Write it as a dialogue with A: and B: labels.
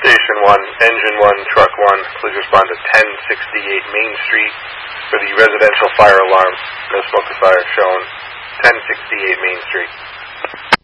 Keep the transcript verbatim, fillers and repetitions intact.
A: Station one, Engine one, Truck one, please respond to ten sixty-eight Main Street for the residential fire alarm. No smoke or fire shown. ten sixty-eight Main Street.